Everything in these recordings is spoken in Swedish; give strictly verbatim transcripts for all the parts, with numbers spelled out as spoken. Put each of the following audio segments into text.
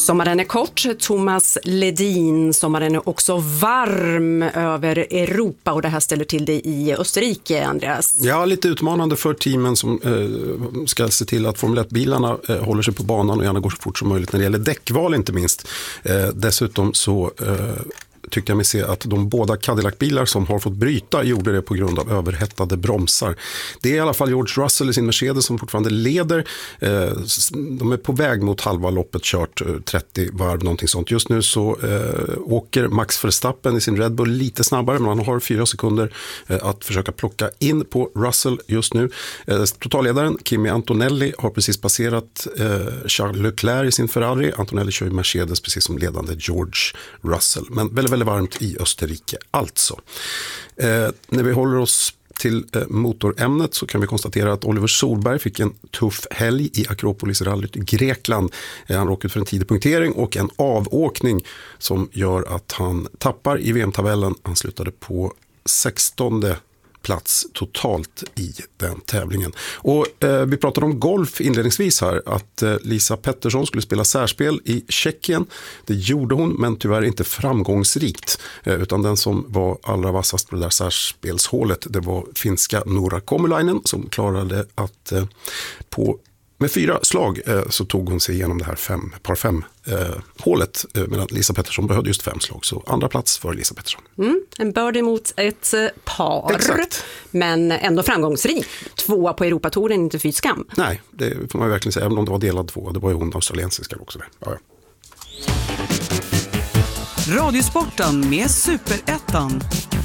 Sommaren är kort. Thomas Ledin, sommaren är också varm över Europa och det här ställer till det i Österrike, Andreas. Ja, lite utmanande för teamen som eh, ska se till att Formel ett-bilarna eh, håller sig på banan och gärna går så fort som möjligt när det gäller däckval inte minst. Eh, dessutom så eh, tyckte jag mig se att de båda Cadillac-bilar som har fått bryta gjorde det på grund av överhettade bromsar. Det är i alla fall George Russell i sin Mercedes som fortfarande leder. De är på väg mot halva loppet, kört trettio varv, någonting sånt. Just nu så äh, åker Max Verstappen i sin Red Bull lite snabbare, men han har fyra sekunder äh, att försöka plocka in på Russell just nu. Äh, totalledaren Kimi Antonelli har precis passerat äh, Charles Leclerc i sin Ferrari. Antonelli kör i Mercedes precis som ledande George Russell. Men väldigt väldigt varmt i Österrike alltså. Eh, när vi håller oss till eh, motorämnet så kan vi konstatera att Oliver Solberg fick en tuff helg i Akropolis-rallyt i Grekland. Eh, han råkade för en tidig punktering och en avåkning som gör att han tappar i V M-tabellen. Han slutade på sextonde plats totalt i den tävlingen. Och eh, vi pratade om golf inledningsvis här, att eh, Lisa Pettersson skulle spela särspel i Tjeckien. Det gjorde hon, men tyvärr inte framgångsrikt. Eh, utan den som var allra vassast på det där särspelshålet, det var finska Nora Komulainen som klarade att eh, på med fyra slag eh, så tog hon sig igenom det här fem, par fem eh, hålet, eh, medan Lisa Pettersson behövde just fem slag. Så andra plats för Lisa Pettersson. Mm, en birdie mot ett par. Exakt. Men ändå framgångsrik. Tvåa på Europatouren, inte fy skam. Nej, det får man verkligen säga. Även om det var delad två. Det var ju hon australiensiska också. Ja, ja. Radiosporten med Superettan.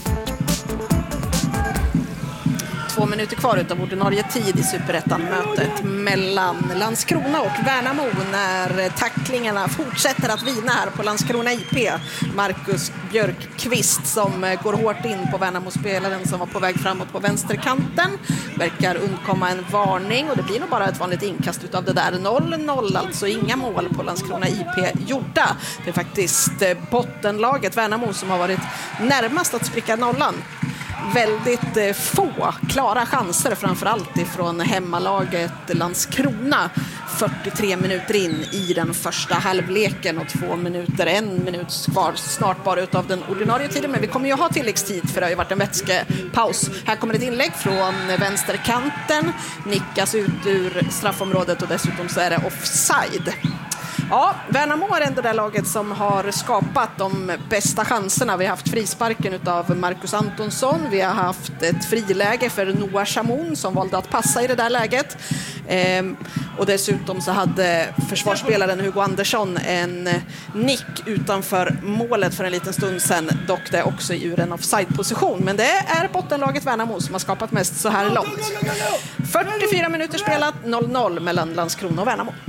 Två minuter kvar utav ordinarie tid i Superettan-mötet mellan Landskrona och Värnamo när tacklingarna fortsätter att vina här på Landskrona I P. Marcus Björkqvist som går hårt in på Värnamo-spelaren som var på väg framåt på vänsterkanten. Verkar undkomma en varning och det blir nog bara ett vanligt inkast utav det där. noll noll, alltså inga mål på Landskrona I P gjorda. Det är faktiskt bottenlaget Värnamo som har varit närmast att spricka nollan. Väldigt få klara chanser, framförallt ifrån hemmalaget Landskrona. fyrtiotre minuter in i den första halvleken och två minuter, en minut kvar snart bara utav den ordinarie tiden. Men vi kommer ju ha tilläggstid för det har ju varit en vätskepaus. Här kommer ett inlägg från vänsterkanten, nickas ut ur straffområdet och dessutom så är det offside. Ja, Värnamo är ändå det laget som har skapat de bästa chanserna. Vi har haft frisparken av Marcus Antonsson. Vi har haft ett friläge för Noah Chamoun som valde att passa i det där läget. Ehm, och dessutom så hade försvarsspelaren Hugo Andersson en nick utanför målet för en liten stund sedan. Dock det också ur en offside-position. Men det är bottenlaget Värnamo som har skapat mest så här långt. fyrtiofyra minuter spelat, noll noll mellan Landskrona och Värnamo.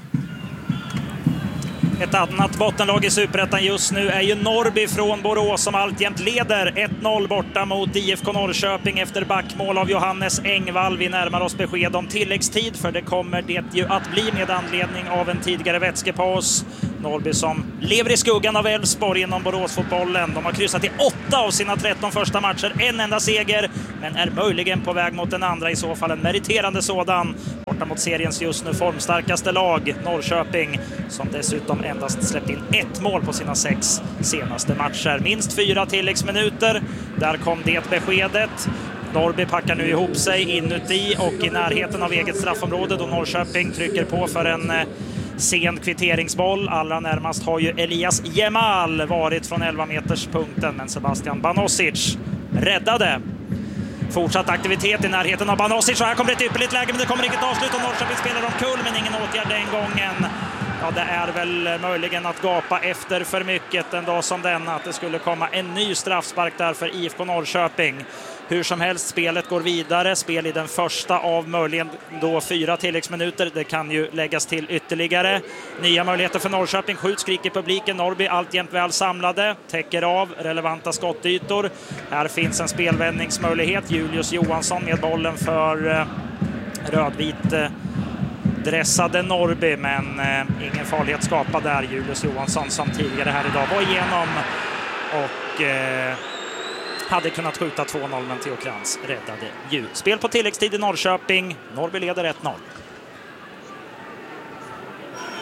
Ett annat bottenlag i Superettan just nu är ju Norrby från Borås som alltjämt leder ett noll borta mot I F K Norrköping efter backmål av Johannes Engvall. Vi närmar oss besked om tilläggstid för det kommer det ju att bli med anledning av en tidigare vätskepaus. Norrby som lever i skuggan av Elfsborg inom Boråsfotbollen. De har kryssat i åtta av sina tretton första matcher, en enda seger, men är möjligen på väg mot den andra, i så fall en meriterande sådan. Borta mot seriens just nu formstarkaste lag, Norrköping, som dessutom endast släppt in ett mål på sina sex senaste matcher. Minst fyra tilläggsminuter, där kom det beskedet. Norrby packar nu ihop sig inuti och i närheten av eget straffområde då Norrköping trycker på för en sen kvitteringsboll. Allra närmast har ju Elias Jemal varit från elva meters punkten, men Sebastian Banosic räddade. Fortsatt aktivitet i närheten av Banosic och här kommer ett ypperligt läge, men det kommer inget avslut och Norrköping spelar omkull, men ingen åtgärd den gången. Ja, det är väl möjligen att gapa efter för mycket en dag som denna att det skulle komma en ny straffspark där för I F K Norrköping. Hur som helst, spelet går vidare. Spel i den första av möjligen då fyra tilläggsminuter. Det kan ju läggas till ytterligare. Nya möjligheter för Norrköping. Skjut, skriker publiken. Norrby alltjämt väl samlade. Täcker av relevanta skottytor. Här finns en spelvändningsmöjlighet. Julius Johansson med bollen för eh, rödvit eh, dressade Norrby, men eh, ingen farlighet skapad där. Julius Johansson som tidigare här idag var igenom och eh, hade kunnat skjuta två noll, men Theo Krantz räddade ju. Spel på tilläggstid i Norrköping. Norrby leder ett noll.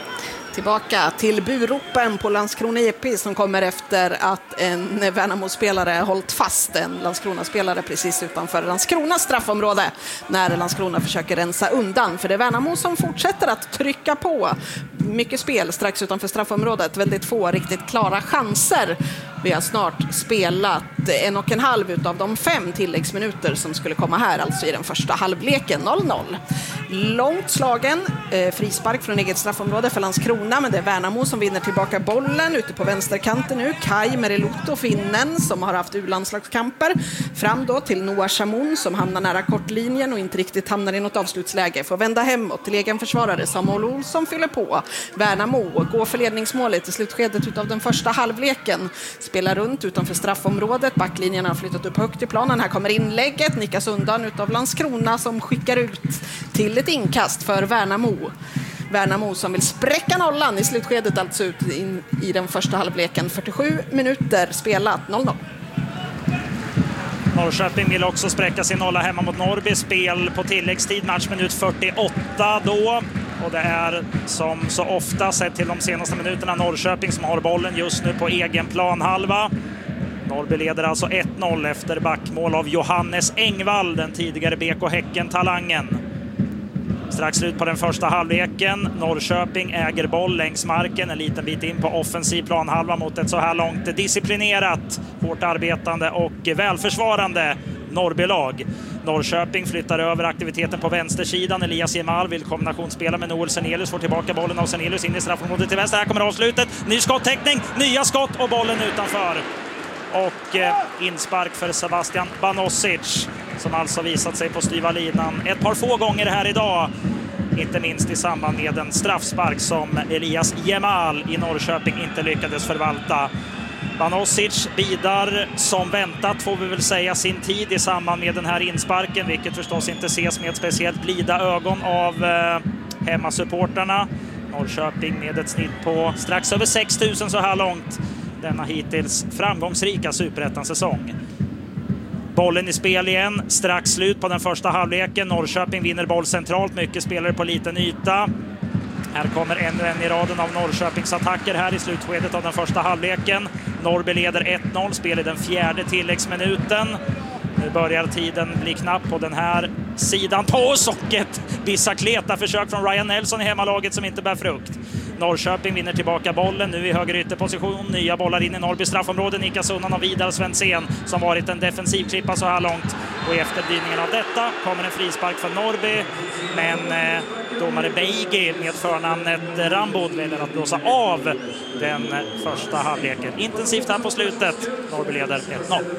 Tillbaka till buropen på Landskrona I P som kommer efter att en Värnamo-spelare hållit fast en Landskrona-spelare precis utanför Landskronas straffområde när Landskrona försöker rensa undan. För det är Värnamo som fortsätter att trycka på. Mycket spel strax utanför straffområdet, väldigt få riktigt klara chanser. Vi har snart spelat en och en halv utav de fem tilläggsminuter som skulle komma här, alltså i den första halvleken. Noll noll. Långt slagen, eh, frispark från eget straffområde för Landskrona, men det är Värnamo som vinner tillbaka bollen ute på vänsterkanten nu. Kai Meriluto, finnen, som har haft u-landslagskamper. Fram då till Noah Chamoun som hamnar nära kortlinjen och inte riktigt hamnar i något avslutsläge. Får vända hemåt till egen försvarare Samuel Olsson fyller på. Värnamo går för ledningsmålet i slutskedet utav den första halvleken. Spelar runt utanför straffområdet. Backlinjen har flyttat upp högt i planen. Här kommer inlägget, nickas undan utav Landskrona som skickar ut till ett inkast för Värnamo. Värnamo som vill spräcka nollan i slutskedet, alltså ut in i den första halvleken. fyrtiosju minuter spelat, noll noll. Norrköping vill också spräcka sin nolla hemma mot Norrby. Spel på tilläggstid, matchminut fyrtioåtta då. Och det är som så ofta sett till de senaste minuterna Norrköping som har bollen just nu på egen planhalva. Norrby leder alltså ett noll efter backmål av Johannes Engvall, den tidigare B K Häcken-talangen. Strax slut på den första halvleken. Norrköping äger boll längs marken en liten bit in på offensiv planhalva mot ett så här långt disciplinerat, hårt arbetande och välförsvarande Norrby-lag. Norrköping flyttar över aktiviteten på vänstersidan. Elias Jemal vill kombinationsspela med Noel Sernelius, får tillbaka bollen av Sernelius in i straffområdet till vänster. Här kommer avslutet. Ny skottäckning, nya skott och bollen utanför. Och eh, inspark för Sebastian Banosic som alltså visat sig på styva linan ett par få gånger här idag. Inte minst i samband med en straffspark som Elias Jemal i Norrköping inte lyckades förvalta. Banosic bidar som väntat, får vi väl säga, sin tid i samband med den här insparken, vilket förstås inte ses med ett speciellt blida ögon av eh, hemmasupporterna. Norrköping med ett snitt på strax över sex tusen så här långt denna hittills framgångsrika superettan-säsong. Bollen i spel igen, strax slut på den första halvleken. Norrköping vinner boll centralt, mycket spelare på liten yta. Här kommer ännu en i raden av Norrköpings attacker här i slutskedet av den första halvleken. Norrby leder ett noll, spel i den fjärde tilläggsminuten. Nu börjar tiden bli knapp på den här sidan. På socket! Bicicleta försök från Ryan Nelson i hemmalaget som inte bär frukt. Norrköping vinner tillbaka bollen nu i höger ytterposition. Nya bollar in i Norrby straffområde. Nickas undan av Vidar Svensson som varit en defensiv klippa så här långt. Och i efterdyningen av detta kommer en frispark för Norrby. Men eh, domare Beigi med förnamnet Rambod väljer att blåsa av den första halvleken. Intensivt här på slutet. Norrby leder ett noll.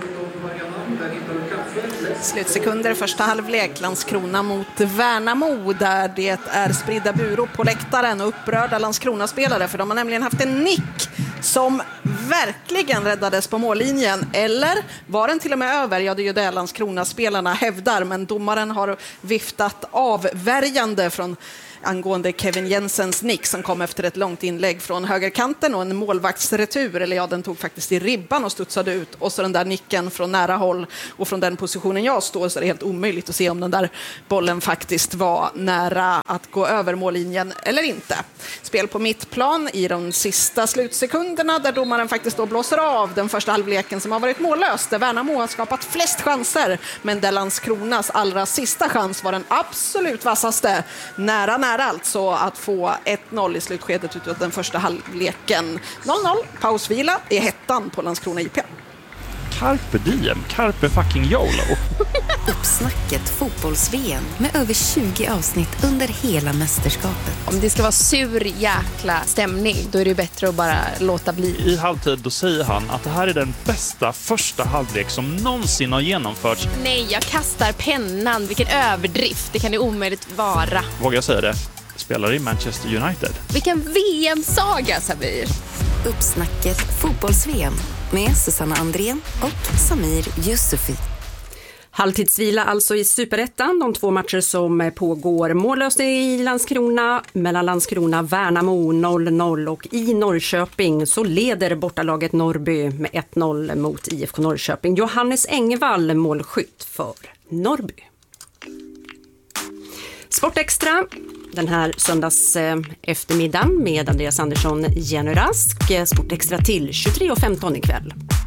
Slutsekunder första halvlek, Landskrona mot Värnamo, där det är spridda burop på läktaren och upprörda Landskrona-spelare, för de har nämligen haft en nick som verkligen räddades på mållinjen. Eller var den till och med över? Ja, det är ju det Landskrona-spelarna hävdar, men domaren har viftat avvärjande från angående Kevin Jensens nick som kom efter ett långt inlägg från högerkanten och en målvaktsretur, eller ja, den tog faktiskt i ribban och studsade ut, och så den där nicken från nära håll, och från den positionen jag står så är det helt omöjligt att se om den där bollen faktiskt var nära att gå över mållinjen eller inte. Spel på mittplan i de sista slutsekunderna där domaren faktiskt då blåser av den första halvleken som har varit mållös, där Värnamo har skapat flest chanser, men där Landskronas allra sista chans var den absolut vassaste, nära nära alltså att få ett noll i slutskedet utav den första halvleken. noll noll, pausvila i hettan på Landskrona I P. Carpe diem, carpe fucking YOLO. Uppsnacket fotbolls-V M med över tjugo avsnitt under hela mästerskapet. Om det ska vara sur jäkla stämning, då är det bättre att bara låta bli. I halvtid då säger han att det här är den bästa första halvlek som någonsin har genomförts. Nej, jag kastar pennan. Vilken överdrift. Det kan det omöjligt vara. Vågar jag säga det? Spelar i Manchester United. Vilken V M-saga, Samir. Uppsnacket fotbolls-V M med Susanna Andrén och Samir Yusufi. Halvtidsvila alltså i Superettan, de två matcher som pågår. Mållöst i Landskrona, mellan Landskrona Värnamo noll noll, och i Norrköping så leder bortalaget Norrby med ett noll mot I F K Norrköping. Johannes Engvall målskytt för Norrby. Sportextra. den här söndags eh, eftermiddagen med Andreas Andersson, Jenny Rask. Sport Extra till tjugotre och femton ikväll.